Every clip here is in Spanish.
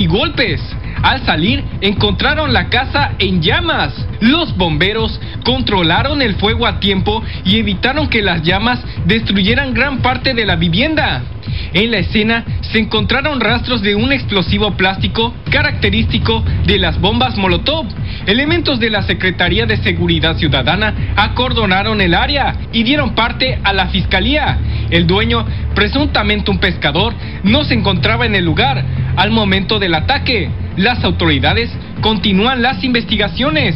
golpes. Al salir, encontraron la casa en llamas. Los bomberos controlaron el fuego a tiempo y evitaron que las llamas destruyeran gran parte de la vivienda. En la escena se encontraron rastros de un explosivo plástico característico de las bombas Molotov. Elementos de la Secretaría de Seguridad Ciudadana acordonaron el área y dieron parte a la fiscalía. El dueño, presuntamente un pescador, no se encontraba en el lugar al momento del ataque. Las autoridades continúan las investigaciones.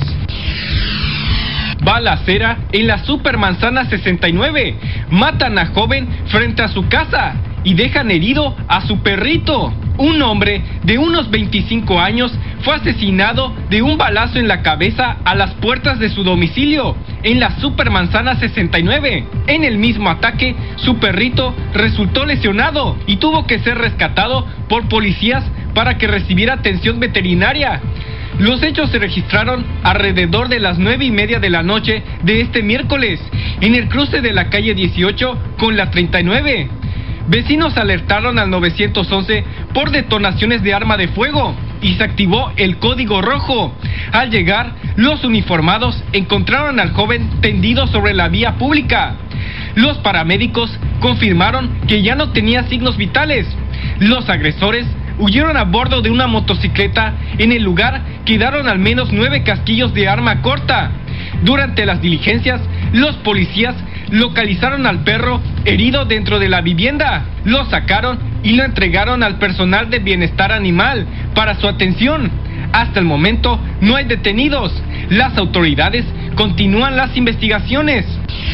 Balacera en la Supermanzana 69. Matan a joven frente a su casa y dejan herido a su perrito. Un hombre de unos 25 años fue asesinado de un balazo en la cabeza a las puertas de su domicilio en la Supermanzana 69. En el mismo ataque, su perrito resultó lesionado y tuvo que ser rescatado por policías para que recibiera atención veterinaria. Los hechos se registraron alrededor de las 9:30 de la noche de este miércoles, en el cruce de la calle 18 con la 39. Vecinos alertaron al 911 por detonaciones de arma de fuego y se activó el código rojo. Al llegar, los uniformados encontraron al joven tendido sobre la vía pública. Los paramédicos confirmaron que ya no tenía signos vitales. Los agresores huyeron a bordo de una motocicleta. En el lugar quedaron al menos 9 casquillos de arma corta. Durante las diligencias, los policías localizaron al perro herido dentro de la vivienda. Lo sacaron y lo entregaron al personal de bienestar animal para su atención. Hasta el momento no hay detenidos. Las autoridades continúan las investigaciones.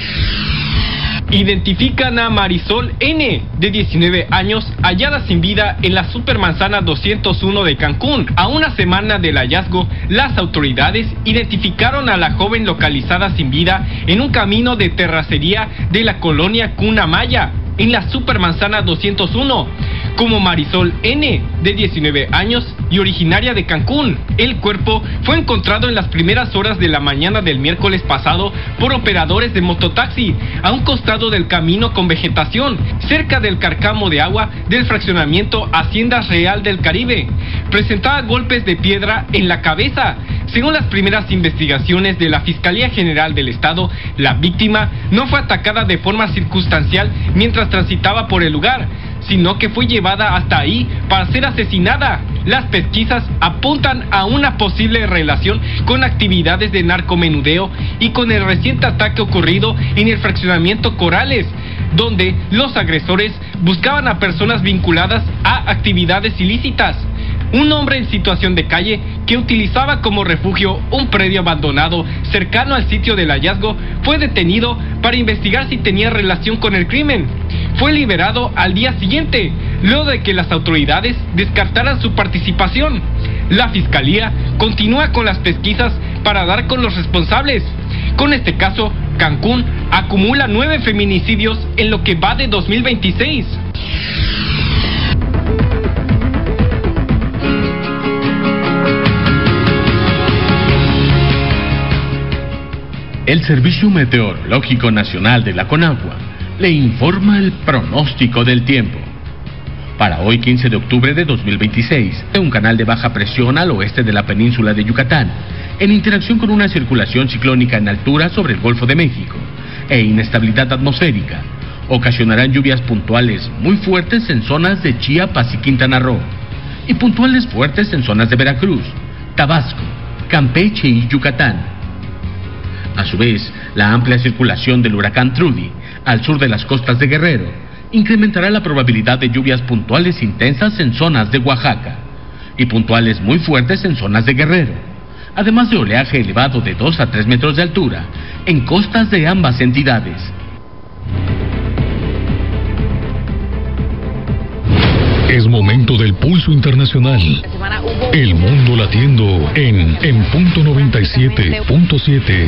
Identifican a Marisol N., de 19 años, hallada sin vida en la Supermanzana 201 de Cancún. A una semana del hallazgo, las autoridades identificaron a la joven localizada sin vida en un camino de terracería de la colonia Cuna Maya, en la Supermanzana 201, como Marisol N., de 19 años y originaria de Cancún. El cuerpo fue encontrado en las primeras horas de la mañana del miércoles pasado por operadores de mototaxi, a un costado del camino con vegetación, cerca del carcamo de agua del fraccionamiento Haciendas Real del Caribe. Presentaba golpes de piedra en la cabeza. Según las primeras investigaciones de la Fiscalía General del Estado, la víctima no fue atacada de forma circunstancial mientras transitaba por el lugar, sino que fue llevada hasta ahí para ser asesinada. Las pesquisas apuntan a una posible relación con actividades de narcomenudeo y con el reciente ataque ocurrido en el fraccionamiento Corales, donde los agresores buscaban a personas vinculadas a actividades ilícitas. Un hombre en situación de calle que utilizaba como refugio un predio abandonado cercano al sitio del hallazgo fue detenido para investigar si tenía relación con el crimen. Fue liberado al día siguiente, luego de que las autoridades descartaran su participación. La Fiscalía continúa con las pesquisas para dar con los responsables. Con este caso, Cancún acumula 9 feminicidios en lo que va de 2026. El Servicio Meteorológico Nacional de la Conagua le informa el pronóstico del tiempo. Para hoy 15 de octubre de 2026, un canal de baja presión al oeste de la península de Yucatán, en interacción con una circulación ciclónica en altura sobre el Golfo de México e inestabilidad atmosférica, ocasionarán lluvias puntuales muy fuertes en zonas de Chiapas y Quintana Roo, y puntuales fuertes en zonas de Veracruz, Tabasco, Campeche y Yucatán. A su vez, la amplia circulación del huracán Trudy al sur de las costas de Guerrero incrementará la probabilidad de lluvias puntuales intensas en zonas de Oaxaca y puntuales muy fuertes en zonas de Guerrero, además de oleaje elevado de 2 a 3 metros de altura en costas de ambas entidades. Es momento del pulso internacional. El mundo latiendo en punto 97.7.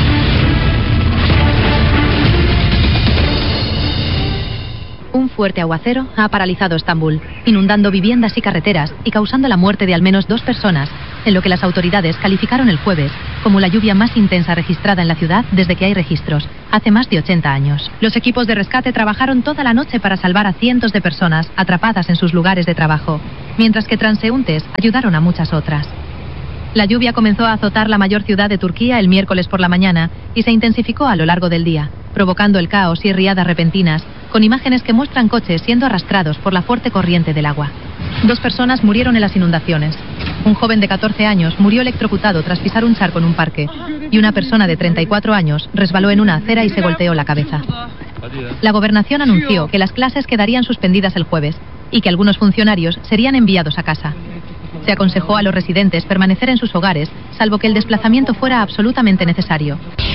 Un fuerte aguacero ha paralizado Estambul, inundando viviendas y carreteras y causando la muerte de al menos 2 personas, en lo que las autoridades calificaron el jueves como la lluvia más intensa registrada en la ciudad desde que hay registros. hace más de 80 años. Los equipos de rescate trabajaron toda la noche para salvar a cientos de personas atrapadas en sus lugares de trabajo, mientras que transeúntes ayudaron a muchas otras. La lluvia comenzó a azotar la mayor ciudad de Turquía el miércoles por la mañana y se intensificó a lo largo del día, provocando el caos y riadas repentinas, con imágenes que muestran coches siendo arrastrados por la fuerte corriente del agua. 2 personas murieron en las inundaciones. Un joven de 14 años murió electrocutado tras pisar un charco en un parque, y una persona de 34 años resbaló en una acera y se golpeó la cabeza. La gobernación anunció que las clases quedarían suspendidas el jueves y que algunos funcionarios serían enviados a casa. Se aconsejó a los residentes permanecer en sus hogares, salvo que el desplazamiento fuera absolutamente necesario.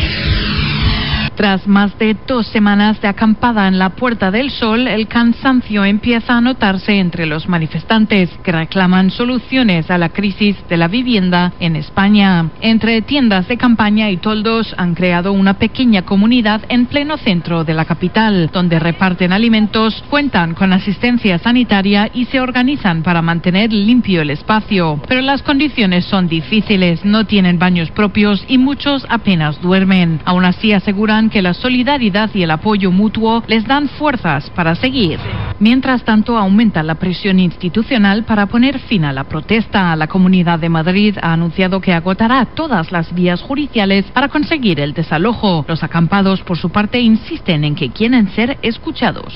Tras más de 2 semanas de acampada en la Puerta del Sol, el cansancio empieza a notarse entre los manifestantes que reclaman soluciones a la crisis de la vivienda en España. Entre tiendas de campaña y toldos han creado una pequeña comunidad en pleno centro de la capital, donde reparten alimentos, cuentan con asistencia sanitaria y se organizan para mantener limpio el espacio. Pero las condiciones son difíciles, no tienen baños propios y muchos apenas duermen. Aún así aseguran que la solidaridad y el apoyo mutuo les dan fuerzas para seguir. Mientras tanto, aumenta la presión institucional para poner fin a la protesta. La Comunidad de Madrid ha anunciado que agotará todas las vías judiciales para conseguir el desalojo. Los acampados, por su parte, insisten en que quieren ser escuchados.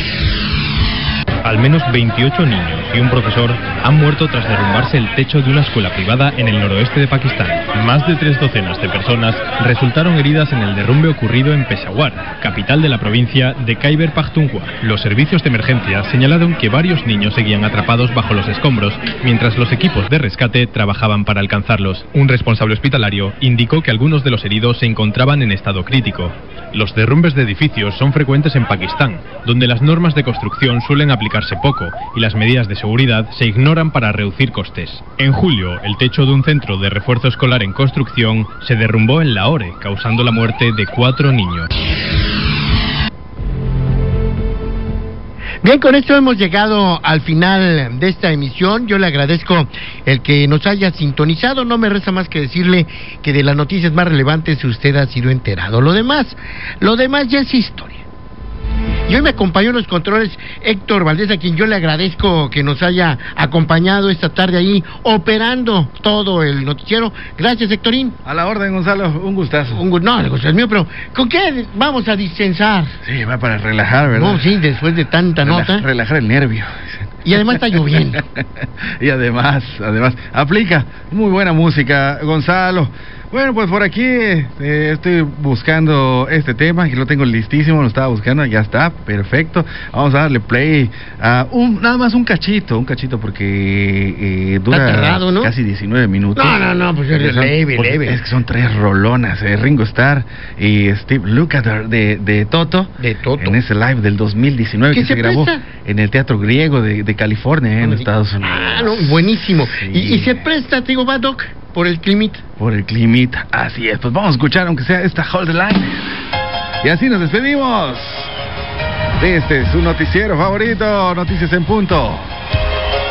Al menos 28 niños y un profesor han muerto tras derrumbarse el techo de una escuela privada en el noroeste de Pakistán. Más de 3 docenas de personas resultaron heridas en el derrumbe ocurrido en Peshawar, capital de la provincia de Khyber Pakhtunkhwa. Los servicios de emergencia señalaron que varios niños seguían atrapados bajo los escombros mientras los equipos de rescate trabajaban para alcanzarlos. Un responsable hospitalario indicó que algunos de los heridos se encontraban en estado crítico. Los derrumbes de edificios son frecuentes en Pakistán, donde las normas de construcción suelen aplicarse poco y las medidas de seguridad se ignoran para reducir costes. En julio, el techo de un centro de refuerzo escolar en construcción se derrumbó en Lahore, causando la muerte de 4 niños. Bien, con esto hemos llegado al final de esta emisión. Yo le agradezco el que nos haya sintonizado. No me resta más que decirle que de las noticias más relevantes usted ha sido enterado. Lo demás ya es historia. Y hoy me acompañó en los controles Héctor Valdés, a quien yo le agradezco que nos haya acompañado esta tarde ahí, operando todo el noticiero. Gracias, Héctorín. A la orden, Gonzalo, un gustazo. No, el gusto es mío, pero ¿con qué vamos a dispensar? Sí, va para relajar, ¿verdad? No, sí, después de tanta nota. Relajar el nervio. Y además está lloviendo. Y además, aplica muy buena música, Gonzalo. Bueno, pues por aquí estoy buscando este tema, que lo tengo listísimo, lo estaba buscando, ya está, perfecto. Vamos a darle play a nada más un cachito, porque dura cerrado, ¿no? Casi 19 minutos. No, pues leve. Es que son 3 rolonas, Ringo Starr y Steve Lukather de Toto. En ese live del 2019 que se grabó en el Teatro Griego de California, en Estados Unidos. Buenísimo. Sí. Y se presta, te digo, va, Doc, por el climita. Por el climita, así es. Pues vamos a escuchar, aunque sea esta Hold the Line. Y así nos despedimos de su noticiero favorito, Noticias en Punto.